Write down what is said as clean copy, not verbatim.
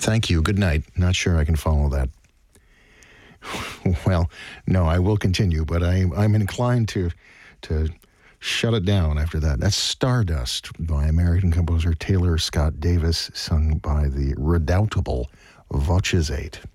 Thank you. Good night. Not sure I can follow that. Well, no, I will continue, but I'm inclined to shut it down after that. That's Stardust by American composer Taylor Scott Davis, sung by the redoubtable Voces 8.